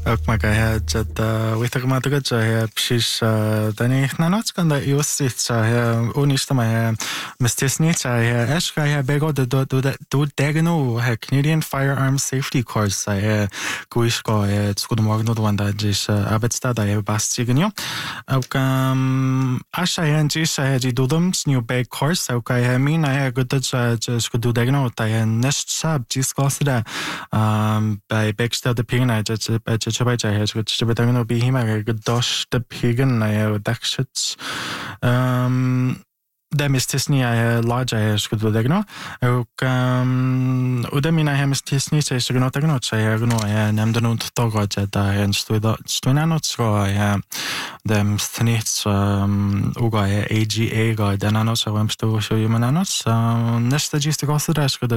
Magaya jad witag madaga jaya pshish dani nanot kanda iusit jaya unistama ya mistisni jaya eshkaya bego do degano ha Canadian Firearms Safety Course jaya guishko ya skudumogno wanda jish abetsta da ya bastignyo asha jish ji dudum new big course kaya mina ya gudaj skudu degno ta ya nest sab jiskosida by Bextel the Pina Chabaja Chibetano be him a good dosh the pagan I dakshits dem is tisni a large skulle degno och udemina hem tisni så skulle not degno så jag nu jag nämnde nog tagga där en stuina not så jag dem snits uga AGA ga den annars så vem står så ju men annars nästa gist också där skulle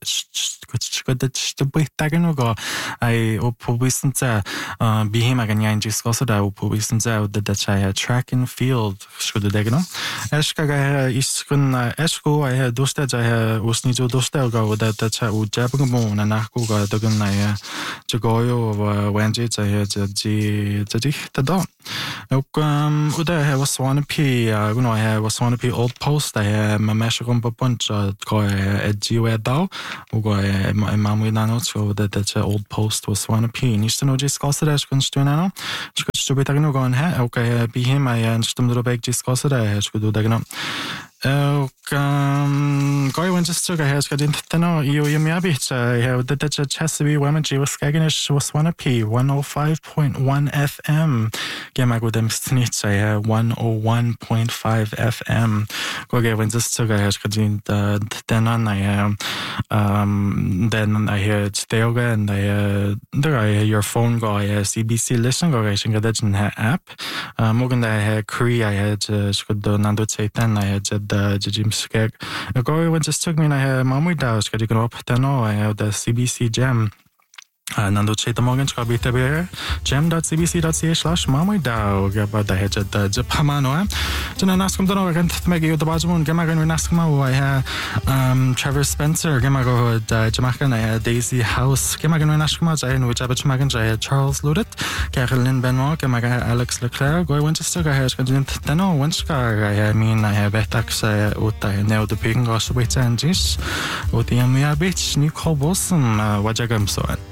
det degno ga I uppvisning så behima kan jag just också där uppvisning så det så track and field skulle degno ska iskun esko I dosta ja usnijo dosta ga oda cha ujabgo na nako ga dogun na ja jogoyo wenji cha ja ji tada och oda was one p was one p old post I mamashrum bunch ga edjiwe dao och mamu na not so that cha old post was one p nisto no just skosada kunstuna ska vi ta nog on här och be him I stumdro beg just skosada ska du dagna Goy Winchester has got into Tano, Yamiabit, the Chesapeake Women G was Skaganish was 1P, 105.1 FM. Gemagudem Snitch, 101.5 FM. Goy Winchester has got in the Denon, then I hear Steoga and I hear your phone guy, CBC listen, go racing a app. Morgan, I had Korea, I had Nando Satan, I had Jim Skeg. Goy when just took me I had Mamu Daos, got you up Tano, I have the CBC Jam. Nando Cheta Morgan Scabita Bear, jam.cbc.ca/mamudao, about the hedge at the Japamano. Jana Nascom Dono, I can't make you the Bajamun, Gamagan Naskama, I had Trevor Spencer, Gamago, Jamakan, I had Daisy House, Gamagan Naskama, in which Abachmagan, I had Charles Ludet, Carolyn Benoit, Gamaga Alex Leclerc, Goy Winchester, I had Tano, Winchcar, I mean, I have Betax, Uta, Neo the Ping, or Switch and Jish, Utiamia Beach, Nicole Wilson, Wajagam so.